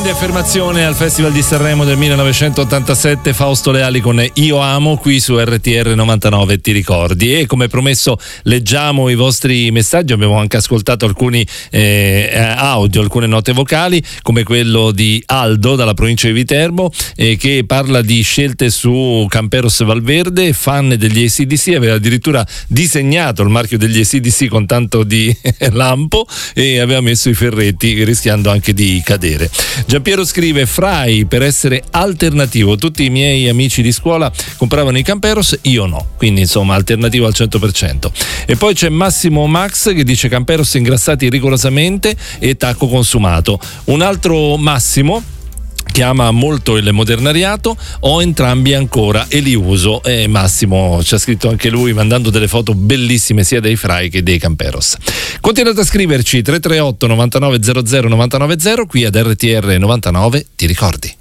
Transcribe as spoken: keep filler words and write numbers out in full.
Grande affermazione al Festival di Sanremo del millenovecentottantasette, Fausto Leali con Io Amo qui su R T R novantanove, ti ricordi? E come promesso leggiamo i vostri messaggi, abbiamo anche ascoltato alcuni eh, audio, alcune note vocali, come quello di Aldo dalla provincia di Viterbo, eh, che parla di scelte su Camperos Valverde, fan degli A C D C, aveva addirittura disegnato il marchio degli A C D C con tanto di lampo e aveva messo i ferretti rischiando anche di cadere. Giampiero scrive: Frai per essere alternativo, tutti i miei amici di scuola compravano i Camperos, io no, quindi insomma alternativo al cento per cento. E poi c'è Massimo Max che dice Camperos ingrassati rigorosamente e tacco consumato. Un altro Massimo che ama molto il modernariato, ho entrambi ancora e li uso, e Massimo ci ha scritto anche lui mandando delle foto bellissime sia dei Frai che dei Camperos. Continuate a scriverci tre tre otto novantanove zero zero novantanove zero qui ad R T R novantanove, ti ricordi?